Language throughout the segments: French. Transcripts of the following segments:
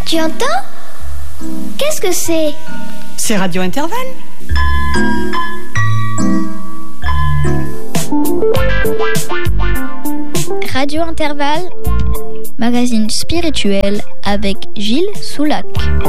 Tu entends ? Qu'est-ce que c'est ? C'est Radio Intervalle. Radio Intervalle, magazine spirituel avec Gilles Soulac.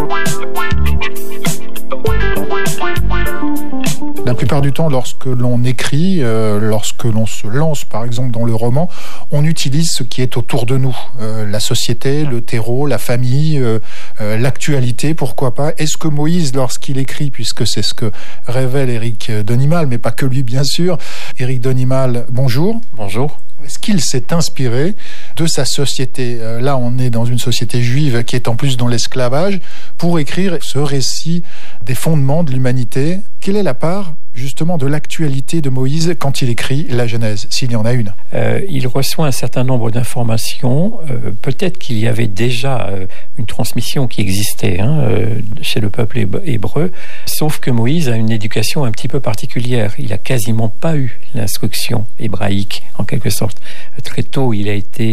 La plupart du temps, lorsque l'on écrit, lorsque l'on se lance, par exemple, dans le roman, on utilise ce qui est autour de nous. La société, le terreau, la famille, l'actualité, pourquoi pas. Est-ce que Moïse, lorsqu'il écrit, puisque c'est ce que révèle Éric Denimal, mais pas que lui, bien sûr. Éric Denimal, bonjour. Bonjour. Est-ce qu'il s'est inspiré de sa société ? Là, on est dans une société juive qui est en plus dans l'esclavage, pour écrire ce récit des fondements de l'humanité. Quelle est la part, justement, de l'actualité de Moïse quand il écrit la Genèse, s'il y en a une ? Il reçoit un certain nombre d'informations. Peut-être qu'il y avait déjà une transmission qui existait chez le peuple hébreu, sauf que Moïse a une éducation un petit peu particulière. Il n'a quasiment pas eu l'instruction hébraïque, en quelque sorte. Très tôt, il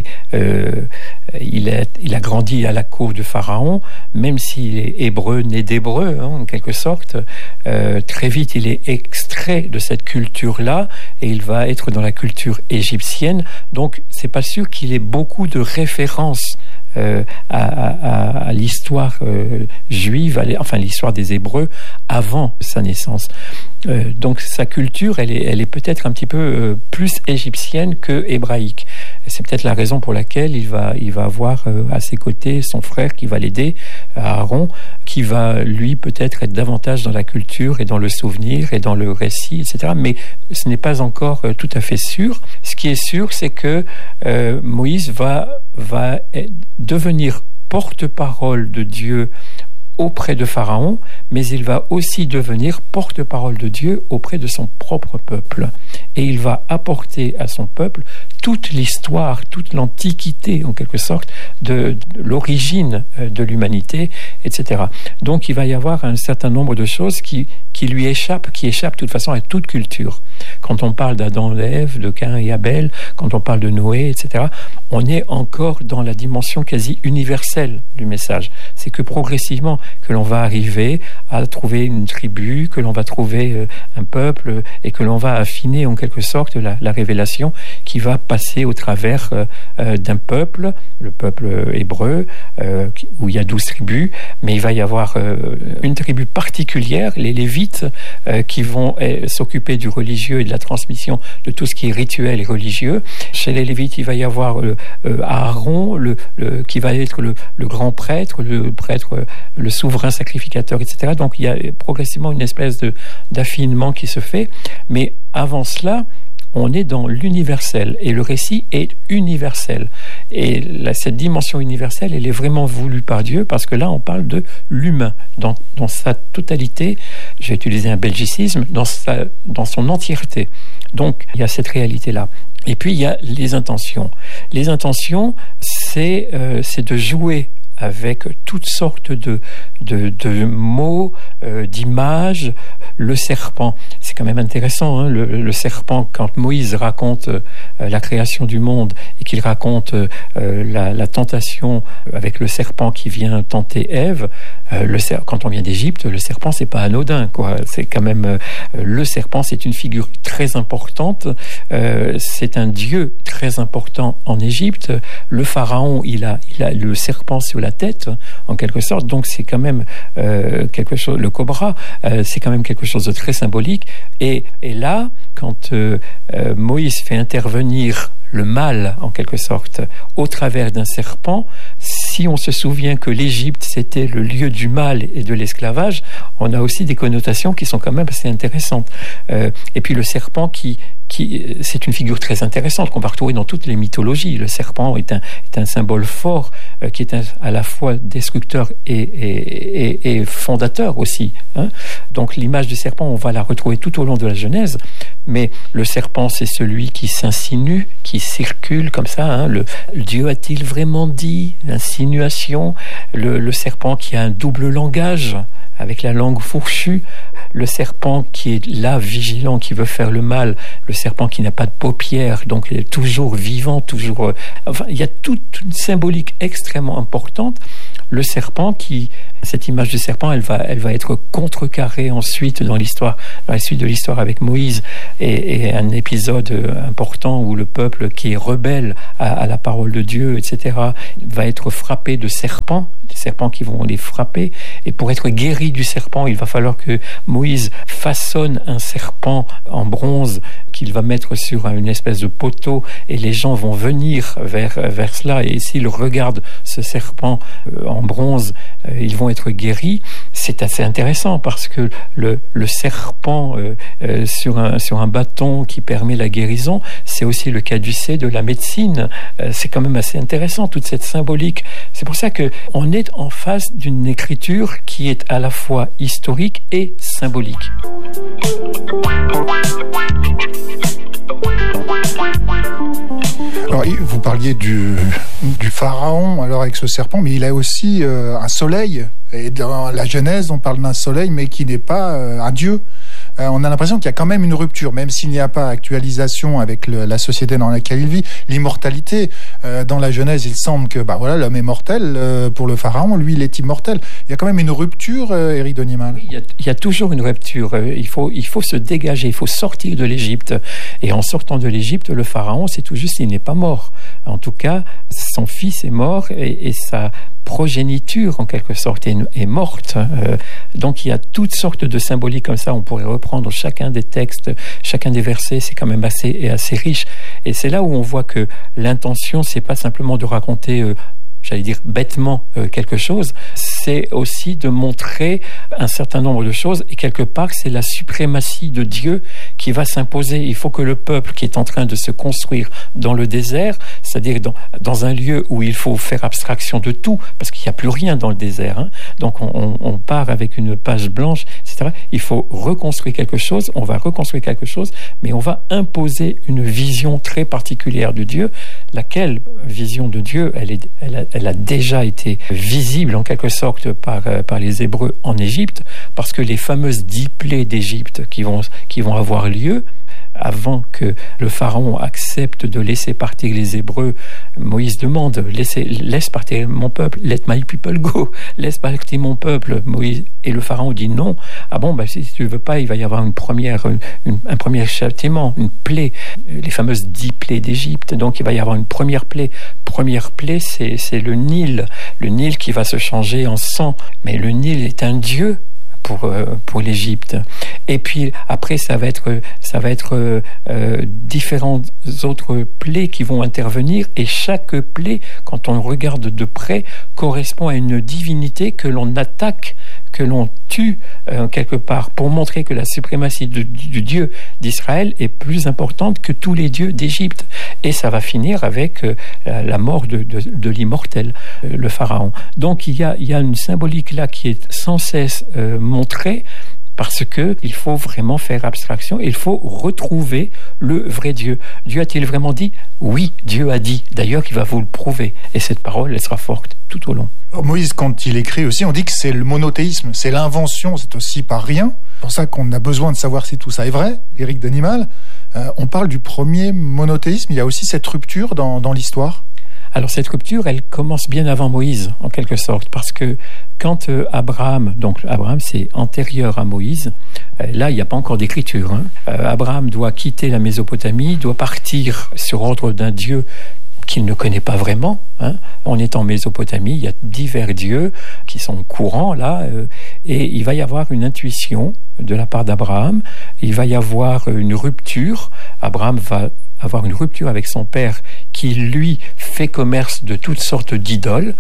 a grandi à la cour de Pharaon, même s'il est hébreu, né d'hébreu, en quelque sorte. Très vite, il est extrait de cette culture-là et il va être dans la culture égyptienne. Donc, c'est pas sûr qu'il ait beaucoup de références à l'histoire juive, enfin l'histoire des Hébreux avant sa naissance. Donc sa culture, elle est peut-être un petit peu plus égyptienne que hébraïque. C'est peut-être la raison pour laquelle il va avoir à ses côtés son frère qui va l'aider, Aaron, qui va lui peut-être être davantage dans la culture et dans le souvenir et dans le récit, etc. Mais ce n'est pas encore tout à fait sûr. Ce qui est sûr, c'est que Moïse va devenir porte-parole de Dieu auprès de Pharaon, mais il va aussi devenir porte-parole de Dieu auprès de son propre peuple. Et il va apporter à son peuple toute l'histoire, toute l'antiquité, en quelque sorte, de l'origine de l'humanité, etc. Donc il va y avoir un certain nombre de choses qui lui échappent, qui échappent de toute façon à toute culture. Quand on parle d'Adam et Ève, de Caïn et Abel, quand on parle de Noé, etc., on est encore dans la dimension quasi universelle du message. C'est que progressivement que l'on va arriver à trouver une tribu, que l'on va trouver un peuple et que l'on va affiner en quelque sorte la révélation qui va passer au travers d'un peuple, le peuple hébreu, où il y a 12 tribus, mais il va y avoir une tribu particulière, les Lévites, qui vont s'occuper du religieux et de la transmission de tout ce qui est rituel et religieux. Chez les Lévites, il va y avoir Aaron, qui va être le grand prêtre, le souverain sacrificateur, etc. Donc il y a progressivement une espèce d'affinement qui se fait, mais avant cela, on est dans l'universel, et le récit est universel. Et cette dimension universelle, elle est vraiment voulue par Dieu, parce que là, on parle de l'humain, dans sa totalité, j'ai utilisé un belgicisme, dans son entièreté. Donc, il y a cette réalité-là. Et puis, il y a les intentions. Les intentions, c'est de jouer avec toutes sortes de mots, d'images. Le serpent, c'est quand même intéressant, le serpent, quand Moïse raconte la création du monde et qu'il raconte la tentation avec le serpent qui vient tenter Ève, quand on vient d'Égypte, le serpent, c'est pas anodin, quoi. C'est quand même le serpent, c'est une figure très importante, c'est un dieu très important en Égypte. Le pharaon, il a le serpent sur la tête, en quelque sorte, donc c'est quand même quelque chose. Le cobra, c'est quand même quelque chose de très symbolique. Et là, quand Moïse fait intervenir le mal, en quelque sorte, au travers d'un serpent, si on se souvient que l'Égypte, c'était le lieu du mal et de l'esclavage, on a aussi des connotations qui sont quand même assez intéressantes. Et puis le serpent c'est une figure très intéressante qu'on va retrouver dans toutes les mythologies. Le serpent est un symbole fort qui est à la fois destructeur et fondateur aussi. Donc l'image du serpent, on va la retrouver tout au long de la Genèse, mais le serpent, c'est celui qui s'insinue, qui circule comme ça. Le Dieu a-t-il vraiment dit? L'insinuation. Le serpent qui a un double langage, avec la langue fourchue, le serpent qui est là, vigilant, qui veut faire le mal, le serpent qui n'a pas de paupières, donc il est toujours vivant, toujours... Enfin, il y a toute une symbolique extrêmement importante le serpent cette image du serpent, elle va être contrecarrée ensuite dans la suite de l'histoire avec Moïse et un épisode important où le peuple qui est rebelle à la parole de Dieu, etc., va être frappé de serpents, des serpents qui vont les frapper. Et pour être guéri du serpent, il va falloir que Moïse façonne un serpent en bronze qu'il va mettre sur une espèce de poteau, et les gens vont venir vers cela, et s'ils regardent ce serpent en bronze, ils vont être guéris. C'est assez intéressant parce que le serpent sur un bâton qui permet la guérison, c'est aussi le caducée de la médecine. C'est quand même assez intéressant, toute cette symbolique. C'est pour ça qu'on est en face d'une écriture qui est à la fois historique et symbolique. Alors, vous parliez du pharaon alors avec ce serpent, mais il a aussi un soleil. Et dans la Genèse, on parle d'un soleil, mais qui n'est pas un dieu. On a l'impression qu'il y a quand même une rupture, même s'il n'y a pas actualisation avec la société dans laquelle il vit. L'immortalité, dans la Genèse, il semble que l'homme est mortel. Pour le pharaon, lui, il est immortel. Il y a quand même une rupture, Éric Denimal. Oui, il y a toujours une rupture. Il faut se dégager, il faut sortir de l'Égypte. Et en sortant de l'Égypte, le pharaon, c'est tout juste, il n'est pas mort. En tout cas, son fils est mort et sa progéniture, en quelque sorte, est morte. Donc, il y a toutes sortes de symboliques comme ça. On pourrait reprendre chacun des textes, chacun des versets. C'est quand même assez riche. Et c'est là où on voit que l'intention, c'est pas simplement de raconter j'allais dire bêtement quelque chose, c'est aussi de montrer un certain nombre de choses, et quelque part c'est la suprématie de Dieu qui va s'imposer. Il faut que le peuple qui est en train de se construire dans le désert, c'est-à-dire dans un lieu où il faut faire abstraction de tout, parce qu'il n'y a plus rien dans le désert, hein. Donc on part avec une page blanche, etc. Il faut reconstruire quelque chose, on va reconstruire quelque chose, mais on va imposer une vision très particulière de Dieu, laquelle vision de Dieu, elle a déjà été visible en quelque sorte par les Hébreux en Égypte, parce que les fameuses 10 plaies d'Égypte qui vont avoir lieu avant que le pharaon accepte de laisser partir les Hébreux, Moïse demande laisse partir mon peuple, let my people go, laisse partir mon peuple. Moïse et le pharaon dit non. Ah bon, si tu veux pas, il va y avoir un premier châtiment, une plaie, les fameuses 10 plaies d'Égypte. Donc il va y avoir une première plaie. Première plaie, c'est le Nil qui va se changer en sang. Mais le Nil est un dieu pour l'Égypte. Et puis après, ça va être différentes autres plaies qui vont intervenir, et chaque plaie, quand on regarde de près, correspond à une divinité que l'on attaque, que l'on tue quelque part, pour montrer que la suprématie du Dieu d'Israël est plus importante que tous les dieux d'Égypte. Et ça va finir avec la mort de l'immortel, le pharaon. Donc il y a une symbolique là qui est sans cesse montrée, parce que il faut vraiment faire abstraction, il faut retrouver le vrai Dieu. Dieu a-t-il vraiment dit ? Oui, Dieu a dit. D'ailleurs, il va vous le prouver. Et cette parole, elle sera forte tout au long. Moïse, quand il écrit aussi, on dit que c'est le monothéisme, c'est l'invention, c'est aussi pas rien. C'est pour ça qu'on a besoin de savoir si tout ça est vrai. Éric Denimal, on parle du premier monothéisme, il y a aussi cette rupture dans l'histoire. Alors cette rupture, elle commence bien avant Moïse, en quelque sorte, parce que quand Abraham c'est antérieur à Moïse, là il n'y a pas encore d'écriture, hein. Abraham doit quitter la Mésopotamie, doit partir sur ordre d'un Dieu qu'il ne connaît pas vraiment, hein. On est en Mésopotamie, il y a divers dieux qui sont courants là, et il va y avoir une intuition de la part d'Abraham, il va y avoir une rupture. Abraham va avoir une rupture avec son père qui, lui, fait commerce de toutes sortes d'idoles.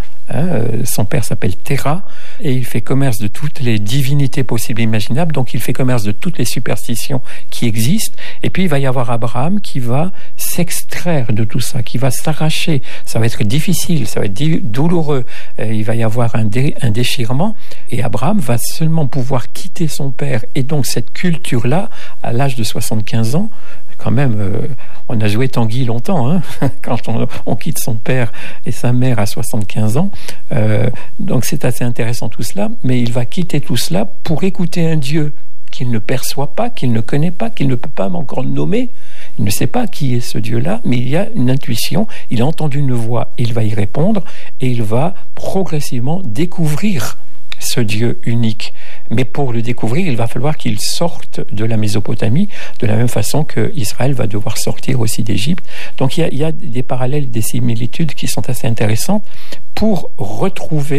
Son père s'appelle Terah, et il fait commerce de toutes les divinités possibles et imaginables, donc il fait commerce de toutes les superstitions qui existent. Et puis il va y avoir Abraham qui va s'extraire de tout ça, qui va s'arracher. Ça va être difficile, ça va être douloureux, il va y avoir un déchirement, et Abraham va seulement pouvoir quitter son père et donc cette culture-là à l'âge de 75 ans. Quand même, on a joué Tanguy longtemps, hein, quand on quitte son père et sa mère à 75 ans. Donc c'est assez intéressant tout cela, mais il va quitter tout cela pour écouter un Dieu qu'il ne perçoit pas, qu'il ne connaît pas, qu'il ne peut pas encore nommer. Il ne sait pas qui est ce Dieu-là, mais il y a une intuition, il a entendu une voix, il va y répondre et il va progressivement découvrir ce Dieu unique. Mais pour le découvrir, il va falloir qu'il sorte de la Mésopotamie, de la même façon que Israël va devoir sortir aussi d'Égypte. Donc il y a des parallèles, des similitudes qui sont assez intéressantes pour retrouver